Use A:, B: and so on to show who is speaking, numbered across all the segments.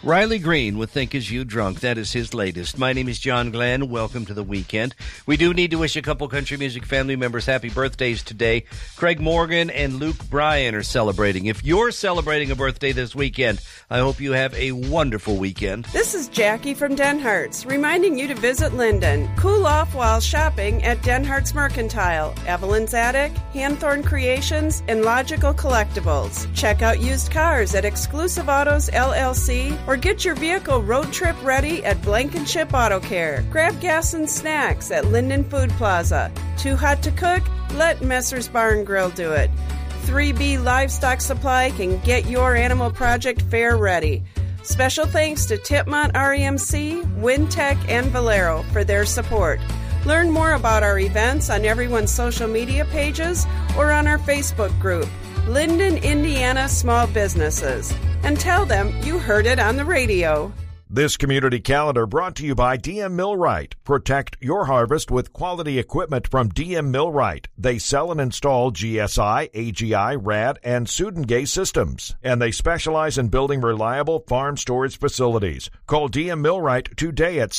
A: Riley Green with Think As You Drunk. That is his latest. My name is John Glenn. Welcome to the weekend. We do need to wish a couple country music family members happy birthdays today. Craig Morgan and Luke Bryan are celebrating. If you're celebrating a birthday this weekend, I hope you have a wonderful weekend.
B: This is Jackie from Denhart's, reminding you to visit Linden. Cool off while shopping at Denhart's Mercantile, Evelyn's Attic, Hanthorn Creations, and Logical Collectibles. Check out used cars at Exclusive Autos LLC, or get your vehicle road trip ready at Blankenship Auto Care. Grab gas and snacks at Linden Food Plaza. Too hot to cook? Let Messer's Bar and Grill do it. 3B Livestock Supply can get your animal project fair ready. Special thanks to Tipmont REMC, Wintech, and Valero for their support. Learn more about our events on everyone's social media pages or on our Facebook group, Linden, Indiana Small Businesses. And tell them you heard it on the radio.
C: This community calendar brought to you by DM Millwright. Protect your harvest with quality equipment from DM Millwright. They sell and install GSI, AGI, RAD, and Sudengay systems. And they specialize in building reliable farm storage facilities. Call DM Millwright today at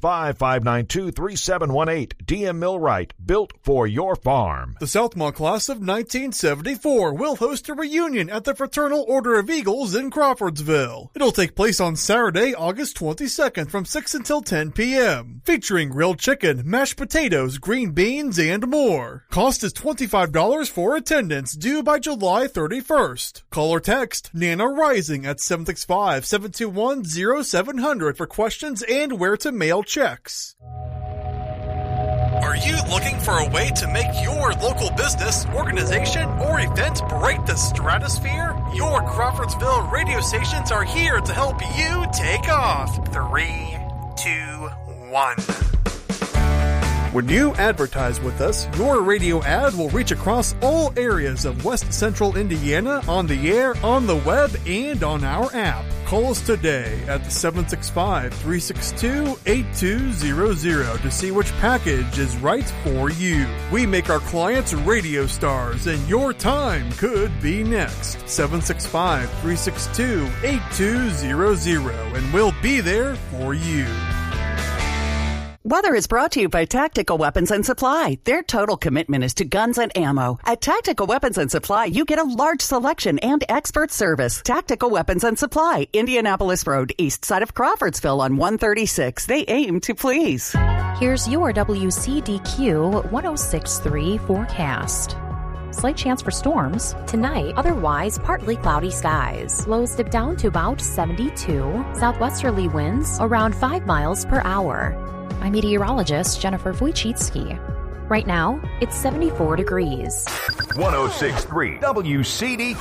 C: 765-592-3718. DM Millwright, built for your farm.
D: The Southmont class of 1974 will host a reunion at the Fraternal Order of Eagles in Crawfordsville. It'll take place on Saturday, August 22nd from 6 until 10 p.m. featuring grilled chicken, mashed potatoes, green beans, and more. Cost is $25 for attendance, due by July 31st. Call or text Nana Rising at 765-721-0700 for questions and where to mail checks. Are you looking for a way to make your local business, organization, or event break the stratosphere? Your Crawfordsville radio stations are here to help you take off. 3, 2, 1. When you advertise with us, your radio ad will reach across all areas of West Central Indiana, on the air, on the web, and on our app. Call us today at 765-362-8200 to see which package is right for you. We make our clients radio stars, and your time could be next. 765-362-8200, and we'll be there for you.
E: Weather is brought to you by Tactical Weapons and Supply. Their total commitment is to guns and ammo. At Tactical Weapons and Supply, you get a large selection and expert service. Tactical Weapons and Supply, Indianapolis Road, east side of Crawfordsville on 136. They aim to please.
F: Here's your WCDQ 106.3 forecast. Slight chance for storms tonight, otherwise partly cloudy skies. Lows dip down to about 72. Southwesterly winds around 5 miles per hour. I'm meteorologist Jennifer Wojcicki. Right now, it's 74 degrees.
G: 106.3 WCDQ.